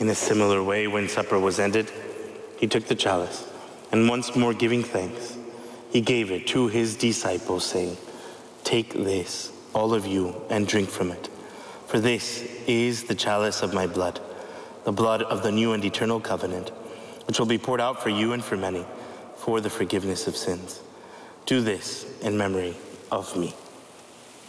In a similar way, when supper was ended, he took the chalice, and once more giving thanks, he gave it to his disciples, saying, "Take this, all of you, and drink from it. For this is the chalice of my blood, the blood of the new and eternal covenant, which will be poured out for you and for many for the forgiveness of sins. Do this in memory of me."